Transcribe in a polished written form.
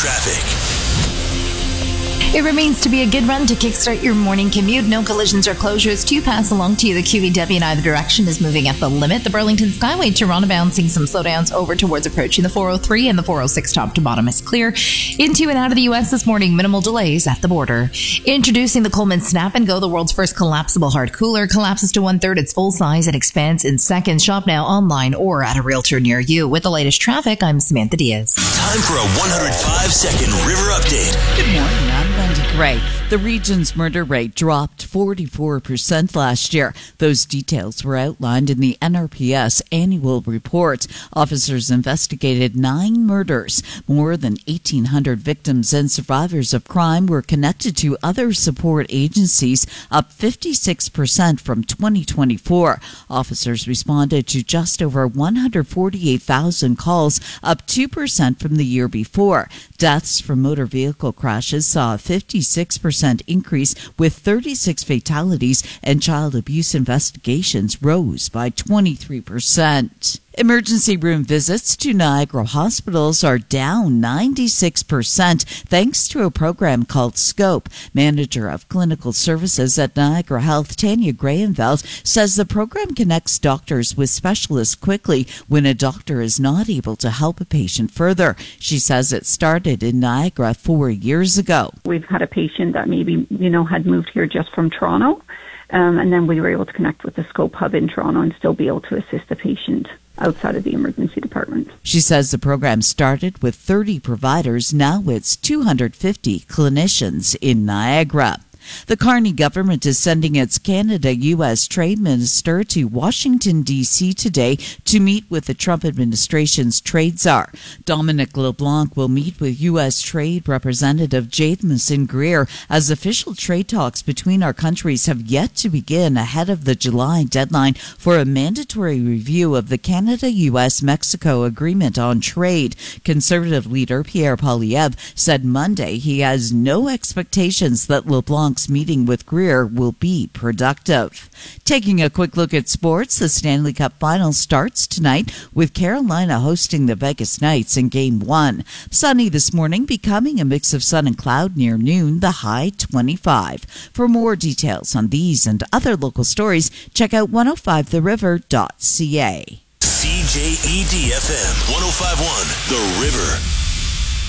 traffic. It remains to be a good run to kickstart your morning commute. No collisions or closures to pass along to you. The QEW in either direction is moving at the limit. The Burlington Skyway Toronto bound seeing some slowdowns over towards approaching the 403 and the 406 top to bottom is clear. Into and out of the U.S. this morning, minimal delays at the border. Introducing the Coleman Snap and Go, the world's first collapsible hard cooler. Collapses to 1/3 its full size and expands in seconds. Shop now online or at a realtor near you. With the latest traffic, I'm Samantha Diaz. Time for a 105-second River Update. Good morning, I'm Wendy Gray. The region's murder rate dropped 44% last year. Those details were outlined in the NRPS annual report. Officers investigated 9 murders. More than 1,800 victims and survivors of crime were connected to other support agencies, up 56% from 2024. Officers responded to just over 148,000 calls, up 2% from the year before. Deaths from motor vehicle crashes saw a 56% increase with 36 fatalities, and child abuse investigations rose by 23%. Emergency room visits to Niagara hospitals are down 96% thanks to a program called SCOPE. Manager of Clinical Services at Niagara Health, Tanya Grahamveld, says the program connects doctors with specialists quickly when a doctor is not able to help a patient further. She says it started in Niagara 4 years ago. We've had a patient that maybe, had moved here just from Toronto, and then we were able to connect with the SCOPE hub in Toronto and still be able to assist the patient outside of the emergency department. She says the program started with 30 providers. Now it's 250 clinicians in Niagara. The Carney government is sending its Canada-U.S. trade minister to Washington, D.C. today to meet with the Trump administration's trade czar. Dominic LeBlanc will meet with U.S. Trade Representative Jamieson Greer as official trade talks between our countries have yet to begin ahead of the July deadline for a mandatory review of the Canada-U.S.-Mexico agreement on trade. Conservative leader Pierre Poilievre said Monday he has no expectations that LeBlanc meeting with Greer will be productive. Taking a quick look at sports, the Stanley Cup final starts tonight with Carolina hosting the Vegas Knights in Game 1. Sunny this morning, becoming a mix of sun and cloud near noon, the high 25. For more details on these and other local stories, check out 105theriver.ca. CJED FM 105.1 The River.